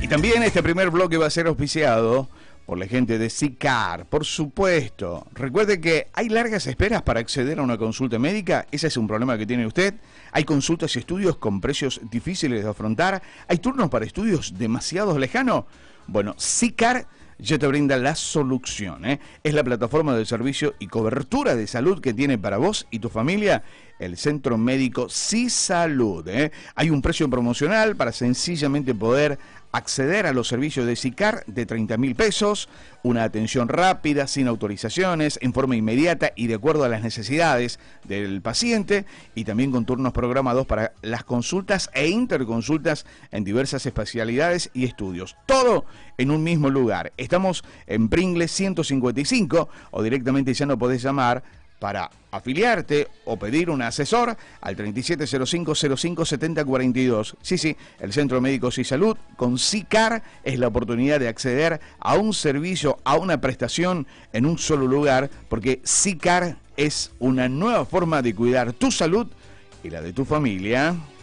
Y también este primer bloque va a ser auspiciado por la gente de SICAR, por supuesto. Recuerde que hay largas esperas para acceder a una consulta médica. Ese es un problema que tiene usted. Hay consultas y estudios con precios difíciles de afrontar. Hay turnos para estudios demasiado lejanos. Bueno, SICAR ya te brinda la solución, ¿eh? Es la plataforma de servicio y cobertura de salud que tiene para vos y tu familia el Centro Médico SISalud, ¿eh? Hay un precio promocional para sencillamente poder acceder a los servicios de SICAR de 30.000 pesos, una atención rápida, sin autorizaciones, en forma inmediata y de acuerdo a las necesidades del paciente, y también con turnos programados para las consultas e interconsultas en diversas especialidades y estudios. Todo en un mismo lugar. Estamos en Pringles 155 o directamente ya no podés llamar para afiliarte o pedir un asesor al 3705-057042. Sí, el Centro Médico SISalud con SICAR es la oportunidad de acceder a un servicio, a una prestación en un solo lugar, porque SICAR es una nueva forma de cuidar tu salud y la de tu familia.